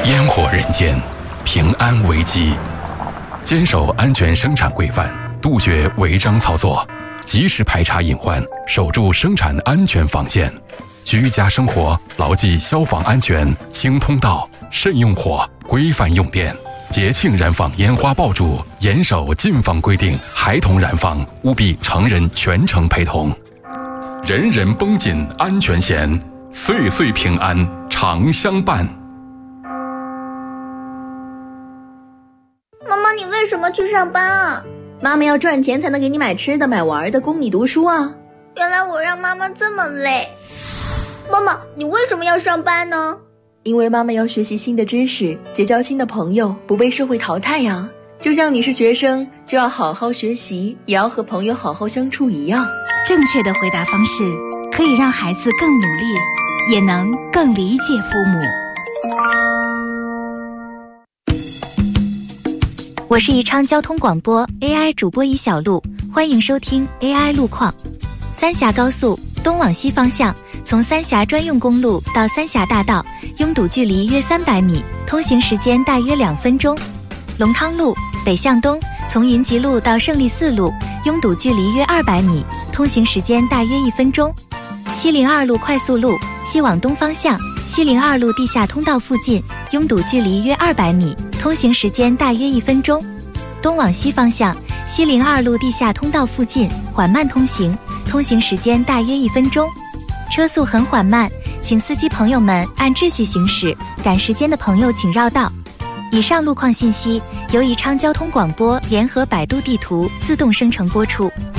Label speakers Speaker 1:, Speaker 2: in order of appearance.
Speaker 1: 烟火人间，平安危机。坚守安全生产规范，杜绝违章操作，及时排查隐患，守住生产安全防线。居家生活牢记消防安全，清通道，慎用火，规范用电。节庆燃放烟花爆竹，严守禁放规定，孩童燃放务必成人全程陪同。人人绷紧安全弦，岁岁平安常相伴。
Speaker 2: 妈妈，你为什么去上班啊？
Speaker 3: 妈妈要赚钱才能给你买吃的买玩的，供你读书啊。
Speaker 2: 原来我让妈妈这么累。妈妈，你为什么要上班呢？
Speaker 3: 因为妈妈要学习新的知识，结交新的朋友，不被社会淘汰呀。就像你是学生，就要好好学习，也要和朋友好好相处一样。
Speaker 4: 正确的回答方式可以让孩子更努力，也能更理解父母。
Speaker 5: 我是宜昌交通广播 AI 主播尹小璐，欢迎收听 AI 路况。三峡高速东往西方向，从三峡专用公路到三峡大道，拥堵距离约300米，通行时间大约2分钟。龙汤路北向东，从云集路到胜利四路，拥堵距离约200米，通行时间大约1分钟。西02路快速路西往东方向，西02路地下通道附近，拥堵距离约200米，通行时间大约1分钟。东往西方向，西02路地下通道附近缓慢通行，通行时间大约1分钟。车速很缓慢，请司机朋友们按秩序行驶，赶时间的朋友请绕道。以上路况信息由宜昌交通广播联合百度地图自动生成播出。